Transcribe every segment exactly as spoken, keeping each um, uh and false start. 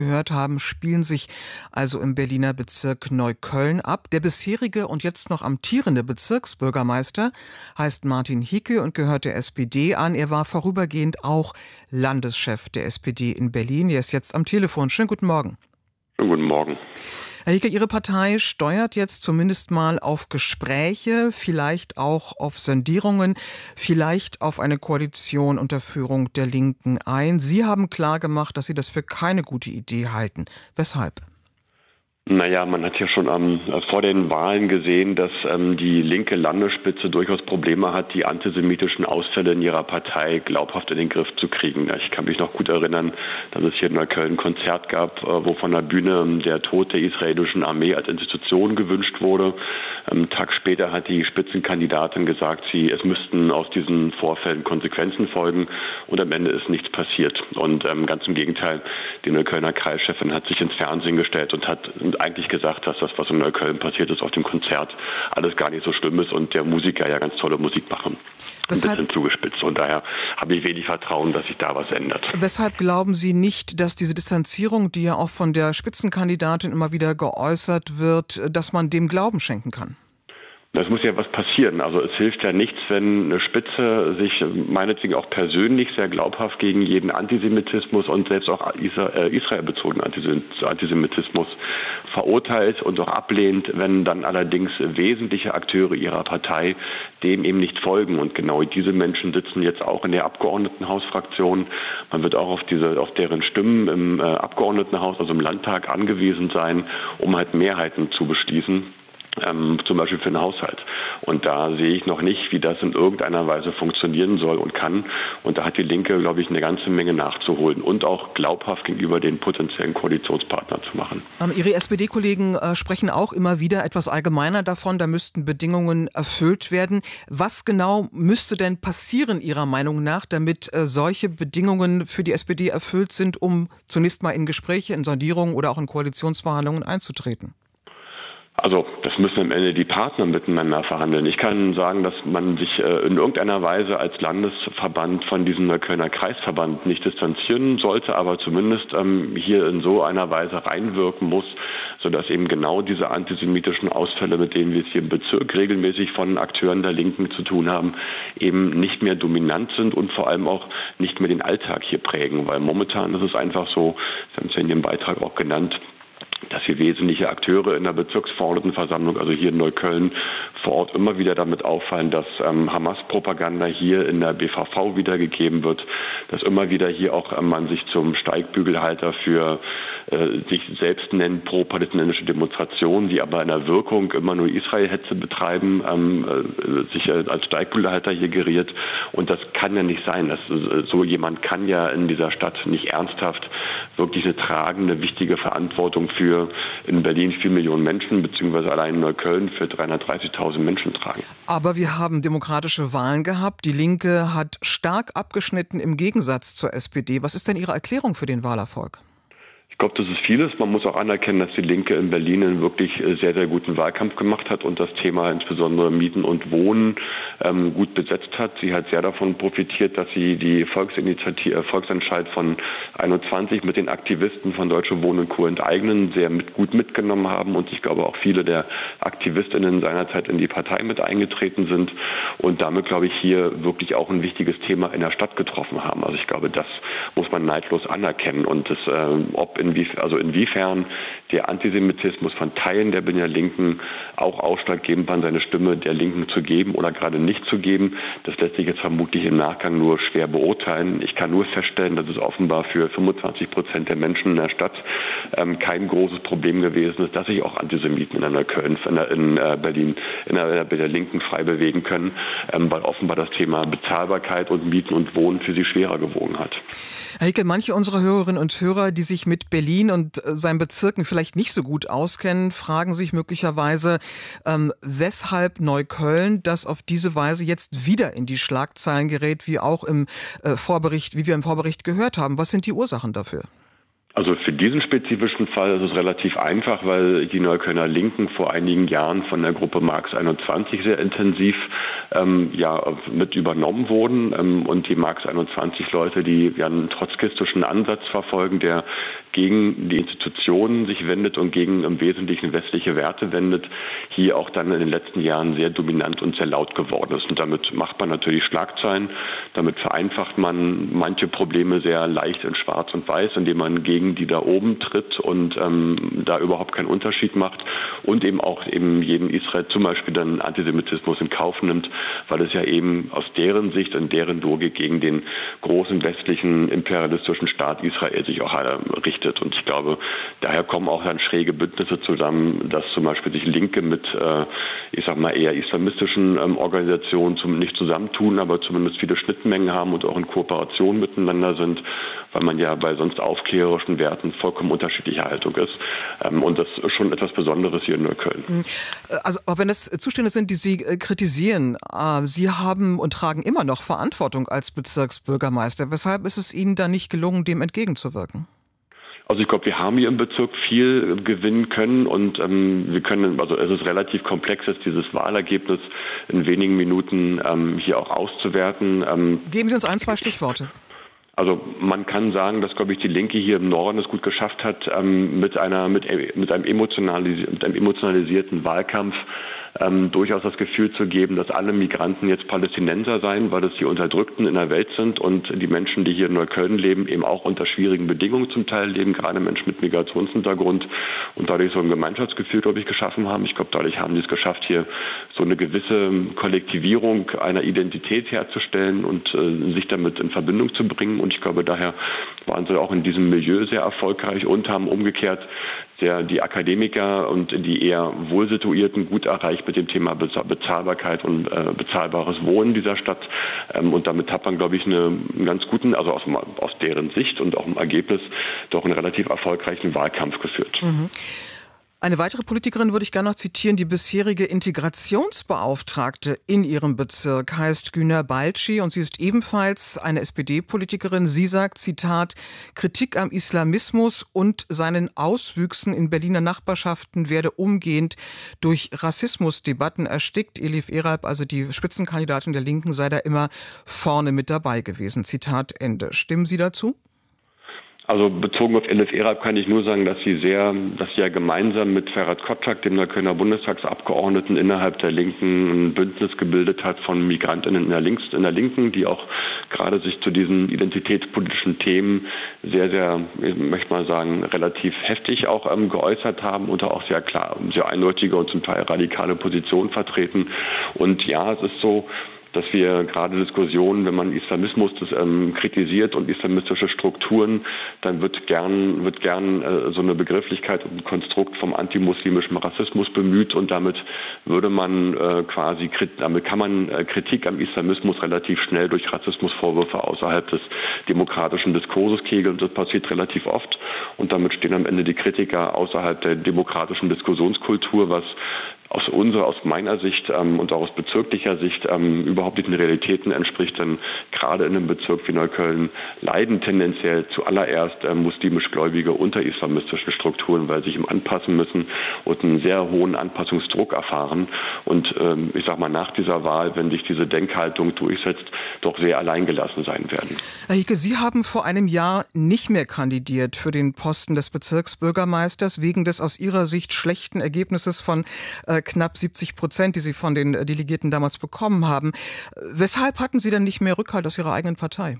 gehört haben, spielen sich also im Berliner Bezirk Neukölln ab. Der bisherige und jetzt noch amtierende Bezirksbürgermeister heißt Martin Hicke und gehört der S P D an. Er war vorübergehend auch Landeschef der S P D in Berlin. Er ist jetzt am Telefon. Schönen guten Morgen. Schönen guten Morgen. Herr Hicke, Ihre Partei steuert jetzt zumindest mal auf Gespräche, vielleicht auch auf Sondierungen, vielleicht auf eine Koalition unter Führung der Linken ein. Sie haben klargemacht, dass Sie das für keine gute Idee halten. Weshalb? Naja, man hat ja schon ähm, vor den Wahlen gesehen, dass ähm, die linke Landesspitze durchaus Probleme hat, die antisemitischen Ausfälle in ihrer Partei glaubhaft in den Griff zu kriegen. Ich kann mich noch gut erinnern, dass es hier in Neukölln ein Konzert gab, äh, wo von der Bühne der Tod der israelischen Armee als Institution gewünscht wurde. Einen Tag später hat die Spitzenkandidatin gesagt, sie, es müssten aus diesen Vorfällen Konsequenzen folgen, und am Ende ist nichts passiert. Und ähm, ganz im Gegenteil, die Neuköllner Kreischefin hat sich ins Fernsehen gestellt und hat eigentlich gesagt, dass das, was in Neukölln passiert ist auf dem Konzert, alles gar nicht so schlimm ist und der Musiker ja ganz tolle Musik machen. Weshalb, ein bisschen zugespitzt. Und daher habe ich wenig Vertrauen, dass sich da was ändert. Weshalb glauben Sie nicht, dass diese Distanzierung, die ja auch von der Spitzenkandidatin immer wieder geäußert wird, dass man dem Glauben schenken kann? Es muss ja was passieren. Also es hilft ja nichts, wenn eine Spitze sich meinetwegen auch persönlich sehr glaubhaft gegen jeden Antisemitismus und selbst auch israelbezogenen Antisemitismus verurteilt und auch ablehnt, wenn dann allerdings wesentliche Akteure ihrer Partei dem eben nicht folgen. Und genau diese Menschen sitzen jetzt auch in der Abgeordnetenhausfraktion. Man wird auch auf diese, auf deren Stimmen im Abgeordnetenhaus, also im Landtag, angewiesen sein, um halt Mehrheiten zu beschließen. Ähm, zum Beispiel für den Haushalt. Und da sehe ich noch nicht, wie das in irgendeiner Weise funktionieren soll und kann. Und da hat die Linke, glaube ich, eine ganze Menge nachzuholen und auch glaubhaft gegenüber den potenziellen Koalitionspartnern zu machen. Ähm, Ihre S P D-Kollegen äh, sprechen auch immer wieder etwas allgemeiner davon, da müssten Bedingungen erfüllt werden. Was genau müsste denn passieren Ihrer Meinung nach, damit äh, solche Bedingungen für die S P D erfüllt sind, um zunächst mal in Gespräche, in Sondierungen oder auch in Koalitionsverhandlungen einzutreten? Also das müssen am Ende die Partner miteinander verhandeln. Ich kann sagen, dass man sich äh, in irgendeiner Weise als Landesverband von diesem Neuköllner Kreisverband nicht distanzieren sollte, aber zumindest ähm, hier in so einer Weise reinwirken muss, sodass eben genau diese antisemitischen Ausfälle, mit denen wir es hier im Bezirk regelmäßig von Akteuren der Linken zu tun haben, eben nicht mehr dominant sind und vor allem auch nicht mehr den Alltag hier prägen. Weil momentan ist es einfach so, Sie haben es ja in Ihrem Beitrag auch genannt, dass hier wesentliche Akteure in der Bezirksverordnetenversammlung, also hier in Neukölln, vor Ort immer wieder damit auffallen, dass ähm, Hamas-Propaganda hier in der B V V wiedergegeben wird, dass immer wieder hier auch ähm, man sich zum Steigbügelhalter für äh, sich selbst nennt, pro-palästinensische Demonstrationen, die aber in der Wirkung immer nur Israel-Hetze betreiben, ähm, äh, sich äh, als Steigbügelhalter hier geriert. Und das kann ja nicht sein. Das, äh, so jemand kann ja in dieser Stadt nicht ernsthaft wirklich eine tragende, wichtige Verantwortung für in Berlin vier Millionen Menschen, beziehungsweise allein in Neukölln für dreihundertdreißigtausend Menschen tragen. Aber wir haben demokratische Wahlen gehabt. Die Linke hat stark abgeschnitten im Gegensatz zur S P D. Was ist denn Ihre Erklärung für den Wahlerfolg? Ich glaube, das ist vieles. Man muss auch anerkennen, dass die Linke in Berlin einen wirklich sehr, sehr guten Wahlkampf gemacht hat und das Thema insbesondere Mieten und Wohnen ähm, gut besetzt hat. Sie hat sehr davon profitiert, dass sie die Volksinitiative, Volksentscheid von einundzwanzig mit den Aktivisten von Deutsche Wohnen und Co. enteignen sehr mit, gut mitgenommen haben und ich glaube auch viele der Aktivistinnen seinerzeit in die Partei mit eingetreten sind und damit, glaube ich, hier wirklich auch ein wichtiges Thema in der Stadt getroffen haben. Also ich glaube, das muss man neidlos anerkennen und das, äh, ob in also inwiefern der Antisemitismus von Teilen der Berliner Linken auch ausschlaggebend war, seine Stimme der Linken zu geben oder gerade nicht zu geben, das lässt sich jetzt vermutlich im Nachgang nur schwer beurteilen. Ich kann nur feststellen, dass es offenbar für fünfundzwanzig Prozent der Menschen in der Stadt ähm, kein großes Problem gewesen ist, dass sich auch Antisemiten in Neukölln, in, in äh, Berlin, in der, bei der Linken frei bewegen können, ähm, weil offenbar das Thema Bezahlbarkeit und Mieten und Wohnen für sie schwerer gewogen hat. Herr Hicke, manche unserer Hörerinnen und Hörer, die sich mit Berlin und seinen Bezirken vielleicht nicht so gut auskennen, fragen sich möglicherweise, ähm, weshalb Neukölln, das auf diese Weise jetzt wieder in die Schlagzeilen gerät, wie auch im äh, Vorbericht, wie wir im Vorbericht gehört haben. Was sind die Ursachen dafür? Also für diesen spezifischen Fall ist es relativ einfach, weil die Neuköllner Linken vor einigen Jahren von der Gruppe Marx einundzwanzig sehr intensiv ähm, ja, mit übernommen wurden ähm, und die Marx einundzwanzig Leute, die ja einen trotzkistischen Ansatz verfolgen, der gegen die Institutionen sich wendet und gegen im Wesentlichen westliche Werte wendet, hier auch dann in den letzten Jahren sehr dominant und sehr laut geworden ist. Und damit macht man natürlich Schlagzeilen, damit vereinfacht man manche Probleme sehr leicht in Schwarz und Weiß, indem man gegen die da oben tritt und ähm, da überhaupt keinen Unterschied macht und eben auch eben jedem Israel zum Beispiel dann Antisemitismus in Kauf nimmt, weil es ja eben aus deren Sicht und deren Logik gegen den großen westlichen imperialistischen Staat Israel sich auch äh, richtet. Und ich glaube, daher kommen auch dann schräge Bündnisse zusammen, dass zum Beispiel sich Linke mit, äh, ich sag mal, eher islamistischen ähm, Organisationen zum, nicht zusammentun, aber zumindest viele Schnittmengen haben und auch in Kooperation miteinander sind, weil man ja bei sonst aufklärerischen Werten vollkommen unterschiedlicher Haltung ist. Ähm, und das ist schon etwas Besonderes hier in Neukölln. Also auch wenn es Zustände sind, die Sie äh, kritisieren, äh, Sie haben und tragen immer noch Verantwortung als Bezirksbürgermeister. Weshalb ist es Ihnen da nicht gelungen, dem entgegenzuwirken? Also ich glaube, wir haben hier im Bezirk viel gewinnen können und ähm, wir können, also es ist relativ komplex, jetzt dieses Wahlergebnis in wenigen Minuten ähm, hier auch auszuwerten. Ähm, Geben Sie uns ein, zwei Stichworte. Also man kann sagen, dass, glaube ich, die Linke hier im Norden es gut geschafft hat, ähm, mit einer mit, mit einem emotionalis- mit einem emotionalisierten Wahlkampf ähm, durchaus das Gefühl zu geben, dass alle Migranten jetzt Palästinenser seien, weil es die Unterdrückten in der Welt sind und die Menschen, die hier in Neukölln leben, eben auch unter schwierigen Bedingungen zum Teil leben, gerade Menschen mit Migrationshintergrund und dadurch so ein Gemeinschaftsgefühl, glaube ich, geschaffen haben. Ich glaube, dadurch haben sie es geschafft, hier so eine gewisse Kollektivierung einer Identität herzustellen und äh, sich damit in Verbindung zu bringen. Und ich glaube, daher waren sie auch in diesem Milieu sehr erfolgreich und haben umgekehrt der, die Akademiker und die eher Wohlsituierten gut erreicht mit dem Thema Bezahlbarkeit und äh, bezahlbares Wohnen dieser Stadt. Ähm, und damit hat man, glaube ich, eine, einen ganz guten, also aus, aus deren Sicht und auch im Ergebnis, doch einen relativ erfolgreichen Wahlkampf geführt. Mhm. Eine weitere Politikerin würde ich gerne noch zitieren. Die bisherige Integrationsbeauftragte in ihrem Bezirk heißt Güner Balci und sie ist ebenfalls eine S P D-Politikerin. Sie sagt, Zitat, Kritik am Islamismus und seinen Auswüchsen in Berliner Nachbarschaften werde umgehend durch Rassismusdebatten erstickt. Elif Eralp, also die Spitzenkandidatin der Linken, sei da immer vorne mit dabei gewesen. Zitat Ende. Stimmen Sie dazu? Also bezogen auf Elif Eralp kann ich nur sagen, dass sie sehr, dass sie ja gemeinsam mit Ferhat Kotschak, dem Neuköllner Bundestagsabgeordneten, innerhalb der Linken ein Bündnis gebildet hat von Migrantinnen in der, Links, in der Linken, die auch gerade sich zu diesen identitätspolitischen Themen sehr, sehr, ich möchte mal sagen, relativ heftig auch ähm, geäußert haben und auch sehr klar, sehr eindeutige und zum Teil radikale Positionen vertreten. Und ja, es ist so, dass wir gerade Diskussionen, wenn man Islamismus das, ähm, kritisiert und islamistische Strukturen, dann wird gern, wird gern äh, so eine Begrifflichkeit und ein Konstrukt vom antimuslimischen Rassismus bemüht und damit würde man äh, quasi, damit kann man äh, Kritik am Islamismus relativ schnell durch Rassismusvorwürfe außerhalb des demokratischen Diskurses kegeln. Das passiert relativ oft und damit stehen am Ende die Kritiker außerhalb der demokratischen Diskussionskultur, was aus unserer, aus meiner Sicht ähm, und auch aus bezirklicher Sicht ähm, überhaupt nicht den Realitäten entspricht, denn gerade in einem Bezirk wie Neukölln leiden tendenziell zuallererst äh, muslimisch Gläubige unter islamistischen Strukturen, weil sie sich ihm anpassen müssen und einen sehr hohen Anpassungsdruck erfahren und ähm, ich sag mal nach dieser Wahl, wenn sich diese Denkhaltung durchsetzt, doch sehr alleingelassen sein werden. Herr Hicke, Sie haben vor einem Jahr nicht mehr kandidiert für den Posten des Bezirksbürgermeisters wegen des aus Ihrer Sicht schlechten Ergebnisses von äh, knapp siebzig Prozent, die Sie von den Delegierten damals bekommen haben. Weshalb hatten Sie denn nicht mehr Rückhalt aus Ihrer eigenen Partei?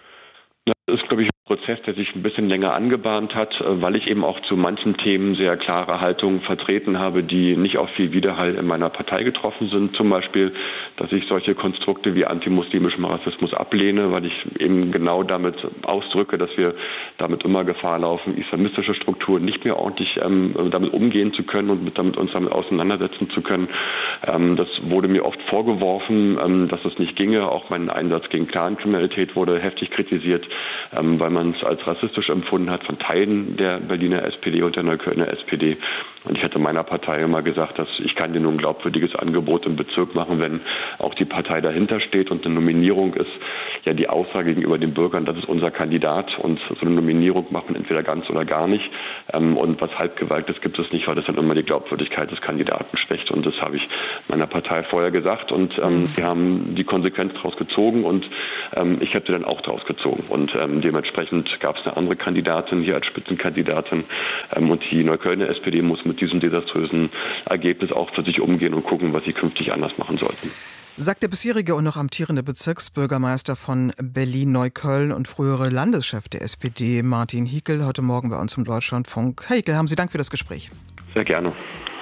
Das ist, glaube ich, ein Prozess, der sich ein bisschen länger angebahnt hat, weil ich eben auch zu manchen Themen sehr klare Haltungen vertreten habe, die nicht auf viel Widerhall in meiner Partei getroffen sind. Zum Beispiel, dass ich solche Konstrukte wie antimuslimischen Rassismus ablehne, weil ich eben genau damit ausdrücke, dass wir damit immer Gefahr laufen, islamistische Strukturen nicht mehr ordentlich ähm, damit umgehen zu können und mit, damit uns damit auseinandersetzen zu können. Ähm, das wurde mir oft vorgeworfen, ähm, dass es nicht ginge. Auch mein Einsatz gegen Clankriminalität wurde heftig kritisiert, ähm, weil man es als rassistisch empfunden hat von Teilen der Berliner S P D und der Neuköllner S P D. Und ich hatte meiner Partei immer gesagt, dass ich kann dir nur ein glaubwürdiges Angebot im Bezirk machen, wenn auch die Partei dahinter steht. Und eine Nominierung ist ja die Aussage gegenüber den Bürgern, das ist unser Kandidat. Und so eine Nominierung macht man entweder ganz oder gar nicht. Und was Halbgewaltiges gibt es nicht, weil das dann immer die Glaubwürdigkeit des Kandidaten schwächt. Und das habe ich meiner Partei vorher gesagt. Und ähm, sie haben die Konsequenz daraus gezogen und ähm, ich habe sie dann auch daraus gezogen. Und ähm, dementsprechend gab es eine andere Kandidatin hier als Spitzenkandidatin. Ähm, und die Neuköllner S P D muss mit diesem desaströsen Ergebnis auch für sich umgehen und gucken, was sie künftig anders machen sollten. Sagt der bisherige und noch amtierende Bezirksbürgermeister von Berlin-Neukölln und frühere Landeschef der S P D, Martin Hickel, heute Morgen bei uns im Deutschlandfunk. Herr Hickel, haben Sie Dank für das Gespräch. Sehr gerne.